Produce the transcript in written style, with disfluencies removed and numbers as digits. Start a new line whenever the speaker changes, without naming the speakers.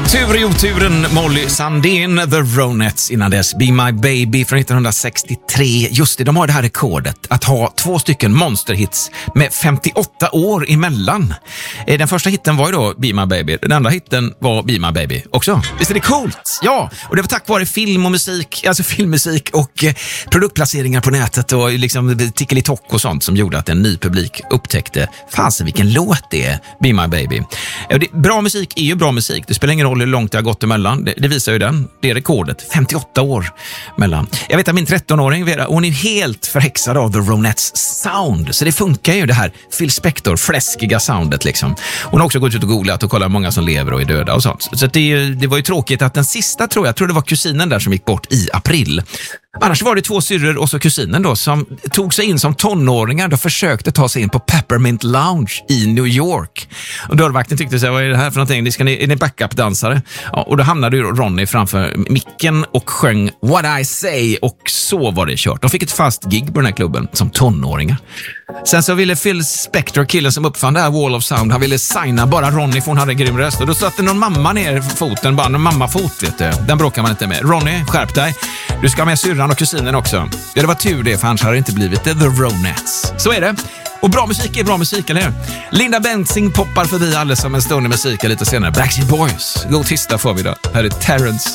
Tur i oturen, Molly Sandén, The Ronettes, innan dess Be My Baby från 1963. Just det, de har det här rekordet att ha 2 stycken monsterhits med 58 år emellan. Den första hitten var ju då Be My Baby, den andra hitten var Be My Baby också. Visst är det coolt? Ja, och det var tack vare film och musik, alltså filmmusik och produktplaceringar på nätet och liksom tickelitok och sånt som gjorde att en ny publik upptäckte, fasen vilken låt det är, Be My Baby. Bra musik är ju bra musik, det spelar ingen roll hur långt det har gått emellan. Det visar ju det rekordet. 58 år mellan. Jag vet att min 13-åring Vera, hon är helt förhäxad av The Ronettes sound. Så det funkar ju det här Phil Spector, fläskiga soundet liksom. Hon har också gått ut och googlat och kollat många som lever och är döda och sånt. Så det var ju tråkigt att den sista tror det var kusinen där som gick bort i april. Annars var det 2 syrror och så kusinen då som tog sig in som tonåringar och försökte ta sig in på Peppermint Lounge i New York. Och dörrvakten tyckte sig, vad är det här för någonting? Är ni backup-dansare? Ja, och då hamnade ju Ronny framför micken och sjöng What I Say och så var det kört. De fick ett fast gig på den här klubben som tonåringar. Sen så ville Phil Spector, killen som uppfann det här Wall of Sound, han ville signa bara Ronny för hon hade grym röst. Och då satte någon mamma ner foten, bara en mammafot vet du. Den bråkar man inte med. Ronny, skärp dig. Du ska ha med syrran och kusinen också. Ja, det var tur det, för annars hade det inte blivit The Ronettes. Så är det. Och bra musik är bra musik, eller hur? Linda Bensing poppar förbi alldeles som en stund i musiken lite senare. Backstreet Boys. God tisdag får vi då. Här är Terrence.